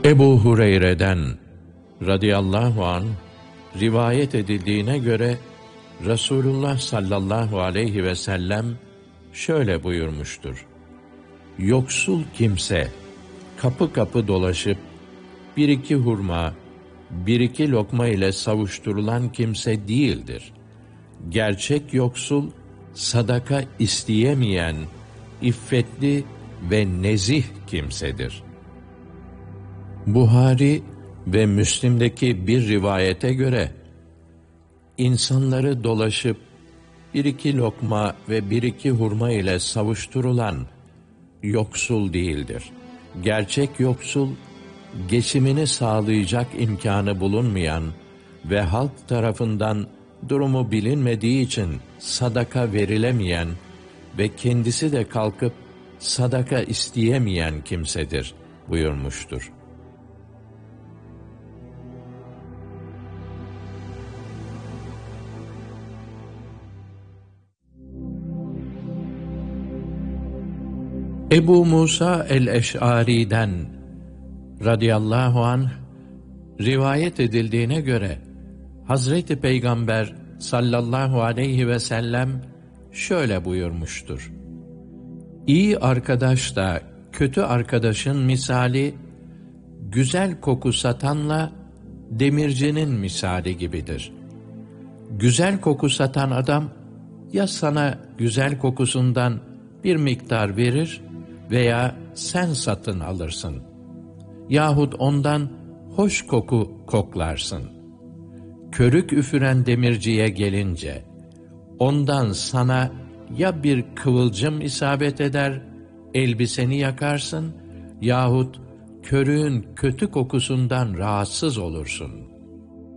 Ebu Hureyre'den radıyallahu anh rivayet edildiğine göre Resulullah sallallahu aleyhi ve sellem şöyle buyurmuştur: Yoksul kimse kapı kapı dolaşıp bir iki hurma, bir iki lokma ile savuşturulan kimse değildir. Gerçek yoksul, sadaka isteyemeyen, iffetli ve nezih kimsedir. Buhari ve Müslim'deki bir rivayete göre, insanları dolaşıp bir iki lokma ve bir iki hurma ile savuşturulan yoksul değildir. Gerçek yoksul, geçimini sağlayacak imkanı bulunmayan ve halk tarafından durumu bilinmediği için sadaka verilemeyen ve kendisi de kalkıp sadaka isteyemeyen kimsedir buyurmuştur. Ebu Musa el-Eş'ari'den radıyallahu anh rivayet edildiğine göre Hazreti Peygamber sallallahu aleyhi ve sellem şöyle buyurmuştur: İyi arkadaş da kötü arkadaşın misali, güzel koku satanla demircinin misali gibidir. Güzel koku satan adam ya sana güzel kokusundan bir miktar verir veya sen satın alırsın. Yahut ondan hoş koku koklarsın. Körük üfüren demirciye gelince, ondan sana ya bir kıvılcım isabet eder, elbiseni yakarsın, yahut körüğün kötü kokusundan rahatsız olursun.